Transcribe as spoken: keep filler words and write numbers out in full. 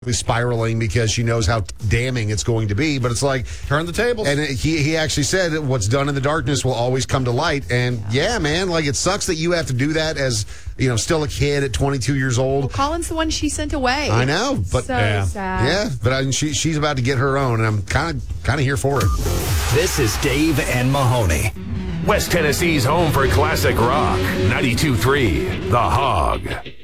spiraling because she knows how damning it's going to be, but it's like turn the tables. And it, he he actually said that what's done in the darkness will always come to light. And yeah. yeah, man, like it sucks that you have to do that as you know, still a kid at twenty-two years old. Well, Colin's the one she sent away. I know, but so yeah, sad. yeah, but I mean, she she's about to get her own, and I'm kind of kind of here for it. This is Dave and Mahoney, West Tennessee's home for classic rock. ninety-two point three The Hog.